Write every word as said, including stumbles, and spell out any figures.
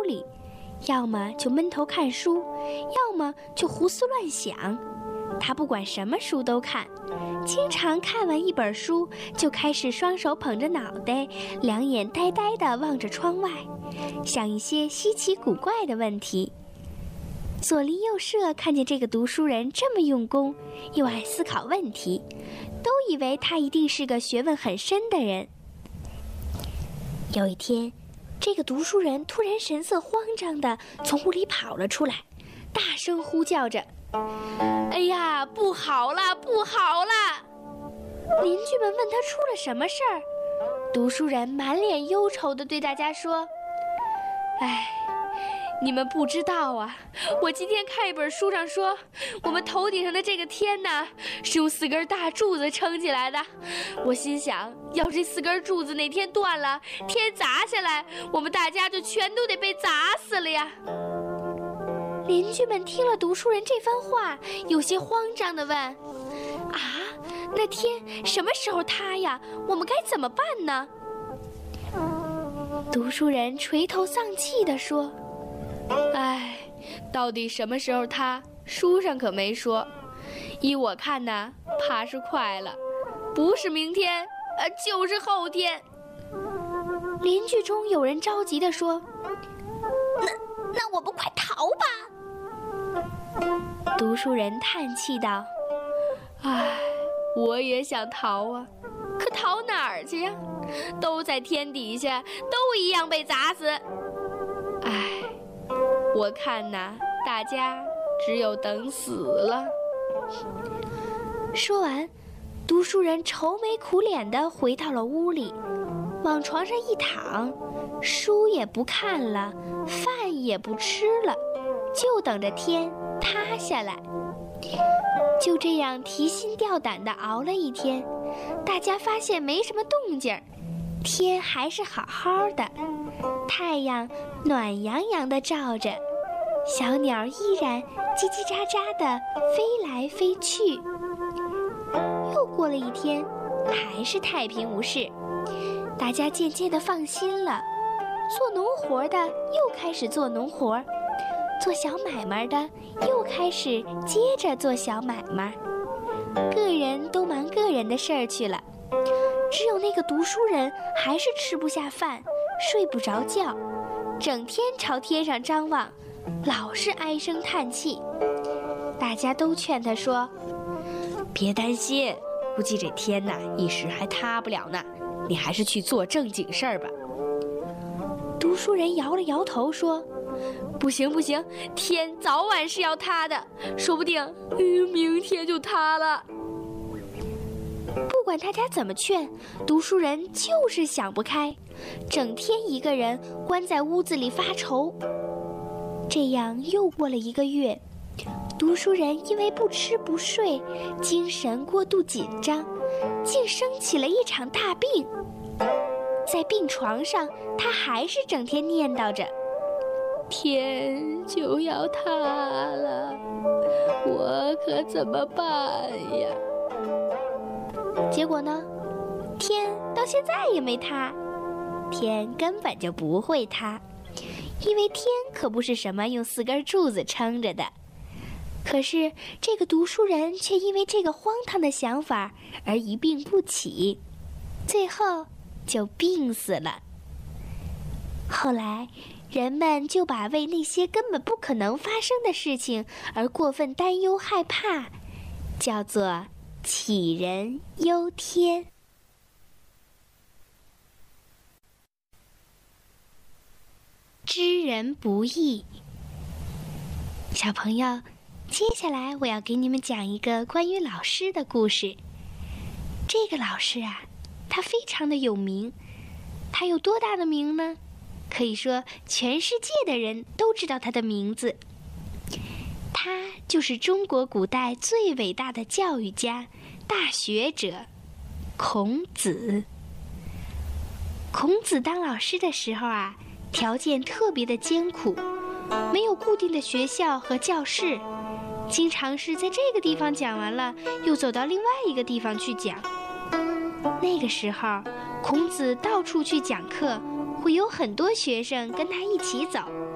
里，要么就闷头看书，要么就胡思乱想。他不管什么书都看，经常看完一本书就开始双手捧着脑袋，两眼呆呆地望着窗外，想一些稀奇古怪的问题。左邻右舍看见这个读书人这么用功，又爱思考问题，都以为他一定是个学问很深的人。有一天，这个读书人突然神色慌张地从屋里跑了出来，大声呼叫着：“哎呀，不好了，不好了！”邻居们问他出了什么事儿，读书人满脸忧愁地对大家说：“哎，你们不知道啊，我今天看一本书上说，我们头顶上的这个天呐，是用四根大柱子撑起来的。我心想，要这四根柱子哪天断了，天砸下来，我们大家就全都得被砸死了呀。”邻居们听了读书人这番话，有些慌张地问：“啊，那天什么时候塌呀？我们该怎么办呢？”读书人垂头丧气地说：“哎，到底什么时候塌，书上可没说。依我看呢，怕是快了，不是明天，呃，就是后天。”邻居中有人着急地说：“那那我们快逃吧！”读书人叹气道：“唉，我也想逃啊，可逃哪儿去呀？都在天底下，都一样被砸死。唉，我看呐，大家只有等死了。”说完，读书人愁眉苦脸地回到了屋里，往床上一躺，书也不看了，饭也不吃了，就等着天塌下来。就这样提心吊胆地熬了一天，大家发现没什么动静，天还是好好的，太阳暖洋洋地照着，小鸟依然叽叽喳喳地飞来飞去。又过了一天，还是太平无事，大家渐渐地放心了，做农活的又开始做农活，做小买卖的又开始接着做小买卖，个人都忙个人的事儿去了。只有那个读书人还是吃不下饭，睡不着觉，整天朝天上张望，老是唉声叹气。大家都劝他说：“别担心，估计这天呐一时还塌不了呢，你还是去做正经事儿吧。”读书人摇了摇头说：“不行不行，天早晚是要塌的，说不定、呃、明天就塌了。”不管大家怎么劝，读书人就是想不开，整天一个人关在屋子里发愁。这样又过了一个月，读书人因为不吃不睡，精神过度紧张，竟生起了一场大病。在病床上，他还是整天念叨着：“天就要塌了，我可怎么办呀？”结果呢，天到现在也没塌，天根本就不会塌，因为天可不是什么用四根柱子撑着的。可是这个读书人却因为这个荒唐的想法而一病不起，最后就病死了。后来人们就把为那些根本不可能发生的事情而过分担忧害怕，叫做杞人忧天。知人不易。小朋友，接下来我要给你们讲一个关于老师的故事。这个老师啊，他非常的有名。他有多大的名呢？可以说全世界的人都知道他的名字。他就是中国古代最伟大的教育家、大学者孔子。孔子当老师的时候啊，条件特别的艰苦，没有固定的学校和教室，经常是在这个地方讲完了，又走到另外一个地方去讲。那个时候，孔子到处去讲课，会有很多学生跟他一起走。